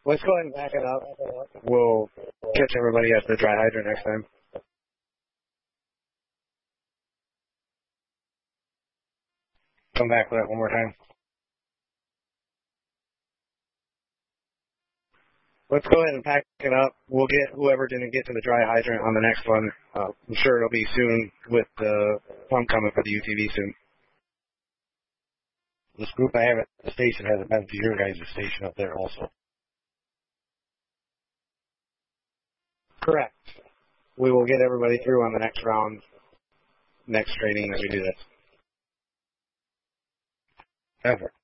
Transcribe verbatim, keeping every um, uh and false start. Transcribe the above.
Let's go ahead and back it up. We'll catch everybody at the dry hydrant next time. Come back with that one more time. Let's go ahead and pack it up. We'll get whoever didn't get to the dry hydrant on the next one. Uh, I'm sure it'll be soon with the pump coming for the U T V soon. This group I have at the station hasn't been to your guys' station up there also. Correct. We will get everybody through on the next round, next training that we do this. Ever.